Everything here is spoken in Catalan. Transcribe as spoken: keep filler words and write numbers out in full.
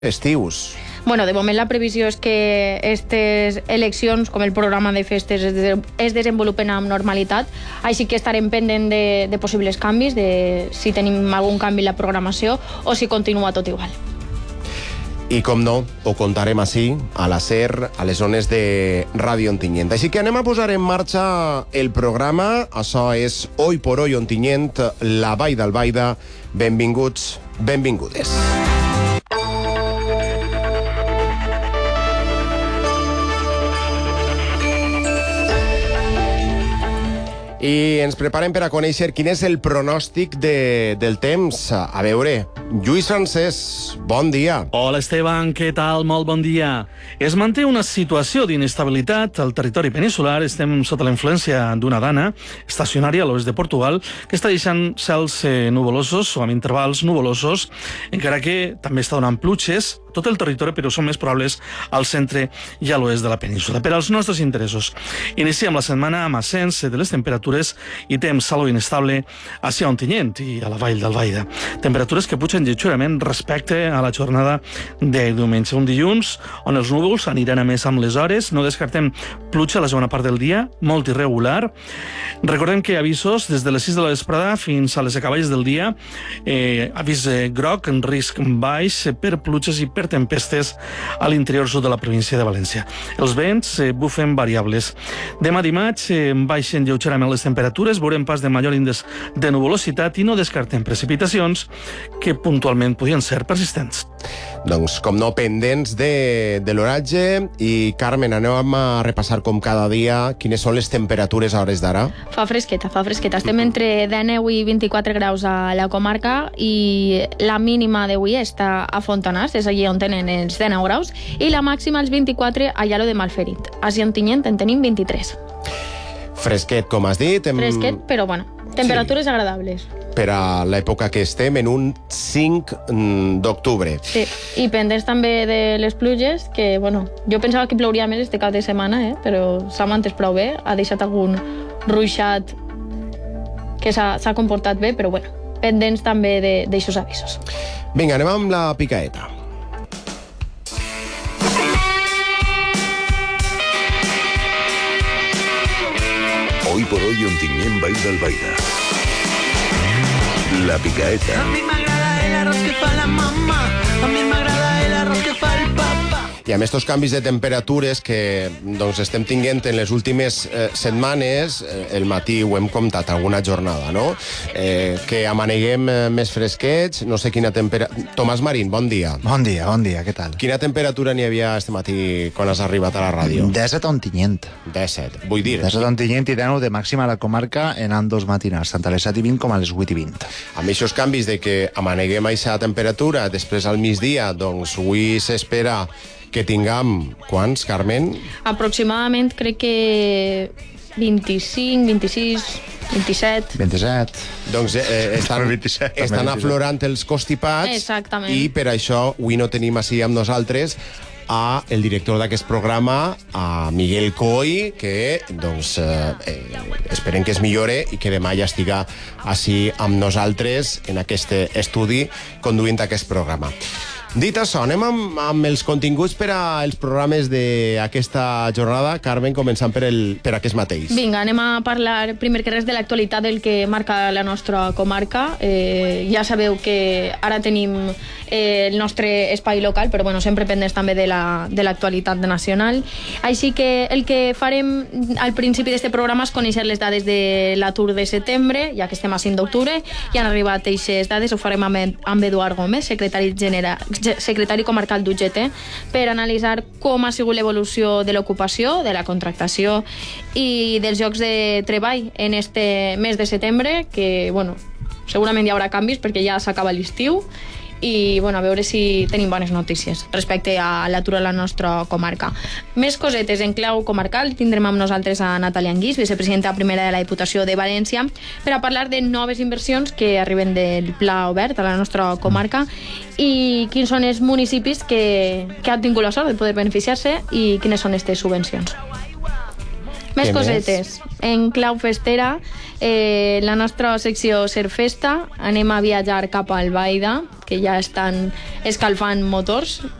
estius. Bueno, de moment la previsió és que aquestes eleccions, com el programa de festes, es, de, es desenvolupen amb normalitat, així que estarem pendent de, de possibles canvis, de si tenim algun canvi en la programació o si continua tot igual. I com no, ho contarem així, a la SER, a les zones de Ràdio Ontinyent. Així que anem a posar en marxa el programa. Això és Hoy por Hoy Ontinyent, la Vall d'Albaida. Benvinguts, benvingudes. I ens preparem per a conèixer quin és el pronòstic de, del temps. A veure, Lluís Francesc, bon dia. Hola, Esteban, què tal? Molt bon dia. Es manté una situació d'inestabilitat al territori peninsular. Estem sota la influència d'una dana estacionària a l'oest de Portugal que està deixant cels eh, nuvolosos o amb intervals nuvolosos, encara que també està donant pluges a tot el territori, però són més probables al centre i a l'oest de la península. Per als nostres interessos, iniciem la setmana amb ascens de les temperatures i temps algo inestable hacia Ontinyent i a la Vall d'Albaida. Temperatures que pugen lleugerament respecte a la jornada de diumenge. Un dilluns on els núvols aniran a més amb les hores. No descartem pluja a la segona part del dia, molt irregular. Recordem que avisos des de les sis de la vesprada fins a les acaballes del dia. Eh, avís eh, groc en risc baix eh, per pluges i per tempestes a l'interior sud de la província de València. Els vents eh, bufen variables. Demà dimarts eh, baixen lleugerament les temperatures, veurem pas de major índex de nuvolositat i no descartem precipitacions que puntualment podien ser persistents. Doncs, com no, pendents de, de l'oratge. I, Carmen, anem a repassar com cada dia quines són les temperatures a hores d'ara. Fa fresqueta, fa fresqueta. Estem entre dinou i vint-i-quatre graus a la comarca i la mínima d'avui està a Fontanars, és allí on tenen els dinou graus, i la màxima els vint-i-quatre a Llaló de Malferit. A Ontinyent en tenim vint-i-tres. Fresquet, com has dit. Hem... Fresquet, però bueno, temperatures sí. agradables. Per a l'època que estem, en un cinc d'octubre. Sí, i pendents també de les pluges, que, bueno, jo pensava que plouria més este cap de setmana, eh? Però s'ha mantès prou bé, ha deixat algun ruixat que s'ha comportat bé, però, bueno, pendents també d'aixòs avisos. Vinga, anem amb la picaeta. Hoy por Hoy Ontinyent, Vall d'Albaida. La picaeta. A mi m'agrada el arroz que fa la mamá. A mi m'agrada el arroz que fa el papá. I amb aquests canvis de temperatures que doncs, estem tinguent en les últimes eh, setmanes, eh, el matí ho hem comptat alguna jornada, no? Eh, que amaneguem eh, més fresquets, no sé quina temperatura... Tomàs Marín, bon dia. Bon dia, bon dia, què tal? Quina temperatura n'hi havia este matí quan has arribat a la ràdio? disset a Ontinyent. disset, vull dir... disset a Ontinyent i dinou de màxima a la comarca en ambdós matinars, tant a les set i vint com a les vuit i vint. Amb aquests canvis de que amaneguem a aquesta temperatura, després al migdia, doncs avui s'espera que tinguem, quants, Carmen? Aproximadament crec que vint-i-cinc, vint-i-sis, vint-i-set... vint-i-set... Doncs eh, estan, vint-i-set, estan aflorant els constipats. Exactament. I per això avui no tenim així amb nosaltres a el director d'aquest programa, a Miguel Coy, que doncs, eh, eh, esperem que es millore i que demà ja estiga així amb nosaltres en aquest estudi conduint aquest programa. Dit això, anem amb, amb els continguts per als programes d'aquesta jornada. Carmen, començant per, el, per aquest mateix. Vinga, anem a parlar primer que res de l'actualitat del que marca la nostra comarca. Eh, ja sabeu que ara tenim eh, el nostre espai local, però bueno, sempre pendents també de l'actualitat la, de nacional. Així que el que farem al principi d'aquest programa és conèixer les dades de l'atur de setembre, ja que estem a cinc d'octubre, i han arribat aquestes dades, ho farem amb, amb Eduard Gómez, secretari general secretari comarcal d'U G T, per analitzar com ha sigut l'evolució de l'ocupació, de la contractació i dels llocs de treball en este mes de setembre, que, bueno, segurament hi haurà canvis perquè ja s'acaba l'estiu i, bueno, a veure si tenim bones notícies respecte a l'atur a la nostra comarca. Més cosetes en clau comarcal. Tindrem amb nosaltres a Natàlia Anguís, vicepresidenta primera de la Diputació de València, per a parlar de noves inversions que arriben del Pla Obert a la nostra comarca i quins són els municipis que, que han tingut la sort de poder beneficiar-se i quines són aquestes subvencions. Més Què cosetes. En clau festera, eh, la nostra secció Ser Festa, anem a viatjar cap a Albaida, que ja estan escalfant motors.